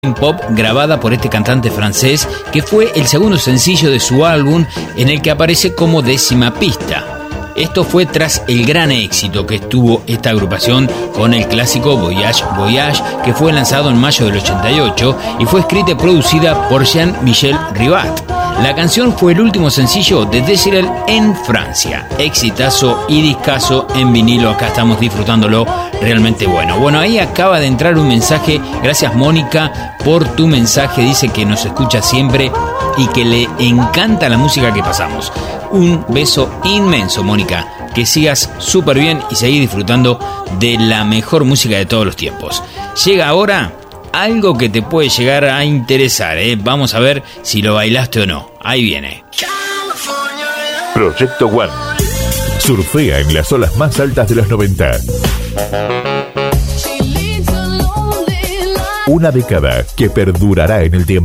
pop grabada por este cantante francés, que fue el segundo sencillo de su álbum en el que aparece como 10ª pista. Esto fue tras el gran éxito que tuvo esta agrupación con el clásico Voyage Voyage, que fue lanzado en mayo del 88 y fue escrita y producida por Jean-Michel Ribat. La canción fue el último sencillo de Désiré en Francia. Exitazo y discazo en vinilo. Acá estamos disfrutándolo, realmente bueno. Bueno, ahí acaba de entrar un mensaje. Gracias, Mónica, por tu mensaje. Dice que nos escucha siempre y que le encanta la música que pasamos. Un beso inmenso, Mónica. Que sigas súper bien y seguir disfrutando de la mejor música de todos los tiempos. Llega ahora algo que te puede llegar a interesar, ¿eh? Vamos a ver si lo bailaste o no. Ahí viene. Proyecto One. Surfea en las olas más altas de los 90. Una década que perdurará en el tiempo.